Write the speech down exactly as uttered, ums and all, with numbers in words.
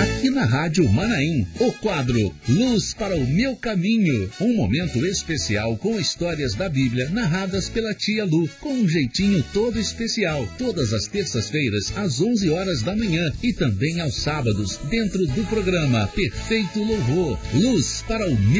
Aqui na Rádio Manaim, o quadro Luz para o Meu Caminho. Um momento especial com histórias da Bíblia narradas pela tia Lu, com um jeitinho todo especial. Todas as terças-feiras, às onze horas da manhã e também aos sábados, dentro do programa Perfeito Louvor. Luz para o Meu